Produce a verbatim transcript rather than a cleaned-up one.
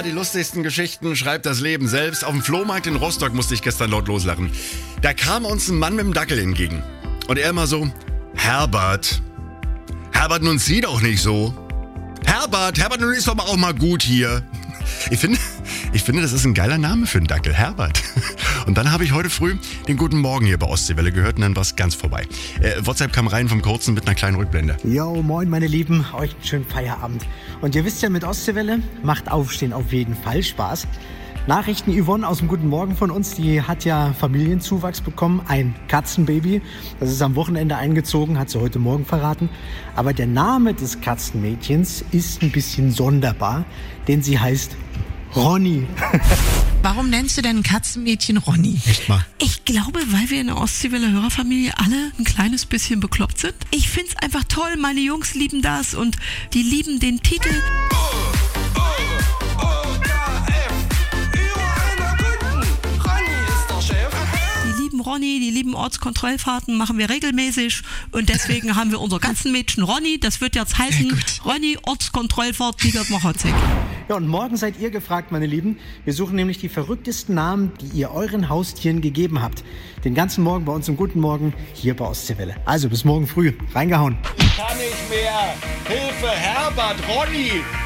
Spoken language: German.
Ja, die lustigsten Geschichten schreibt das Leben selbst. Auf dem Flohmarkt in Rostock musste ich gestern laut loslachen. Da kam uns ein Mann mit dem Dackel entgegen. Und er immer so, Herbert, Herbert, nun zieh doch nicht so. Herbert, Herbert, nun ist doch auch mal gut hier. Ich finde, ich finde, das ist ein geiler Name für einen Dackel, Herbert. Und dann habe ich heute früh den Guten Morgen hier bei Ostseewelle gehört und dann war es ganz vorbei. Äh, WhatsApp kam rein vom Kurzen mit einer kleinen Rückblende. Jo, moin meine Lieben, euch einen schönen Feierabend. Und ihr wisst ja, mit Ostseewelle macht Aufstehen auf jeden Fall Spaß. Nachrichten Yvonne aus dem Guten Morgen von uns, die hat ja Familienzuwachs bekommen, ein Katzenbaby. Das ist am Wochenende eingezogen, hat sie heute Morgen verraten. Aber der Name des Katzenmädchens ist ein bisschen sonderbar, denn sie heißt Ronny. Warum nennst du denn ein Katzenmädchen Ronny? Echt mal? Ich glaube, weil wir in der Ostseewelle-Hörerfamilie alle ein kleines bisschen bekloppt sind. Ich find's einfach toll, meine Jungs lieben das und die lieben den Titel. Ronny, die lieben Ortskontrollfahrten machen wir regelmäßig und deswegen haben wir unser Katzenmädchen Ronny, das wird jetzt heißen Ronny Ortskontrollfahrt Biegert-Mochotzek. Ja, und morgen seid ihr gefragt, meine Lieben. Wir suchen nämlich die verrücktesten Namen, die ihr euren Haustieren gegeben habt. Den ganzen Morgen bei uns im Guten Morgen hier bei Ostseewelle. Also bis morgen früh. Reingehauen. Ich kann nicht mehr. Hilfe, Herbert, Ronny.